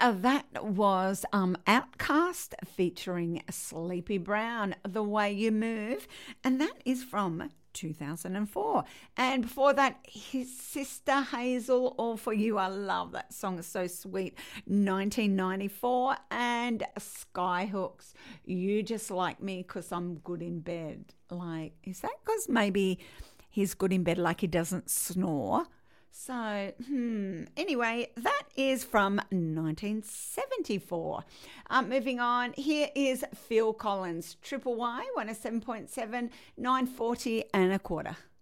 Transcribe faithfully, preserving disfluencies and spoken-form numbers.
uh, that was um, Outcast featuring Sleepy Brown, The Way You Move, and that is from two thousand four. And before that, his Sister Hazel, All For You. I love that song, it's so sweet. nineteen ninety-four. And Skyhooks, You Just Like Me 'Cause I'm Good in Bed. Like, is that because maybe he's good in bed, like he doesn't snore? So, hmm, anyway, that is from nineteen seventy-four. Um, moving on, here is Phil Collins, Triple Y, one oh seven point seven, nine forty and a quarter.